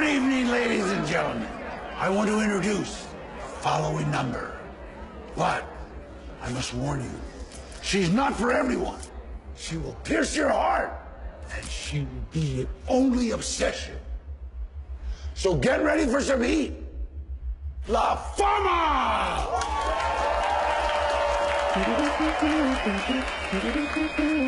evening, ladies and gentlemen. I want to introduce following number. But I must warn you, she's not for everyone. She will pierce your heart, and she will be your only obsession. So get ready for some heat. La Fama!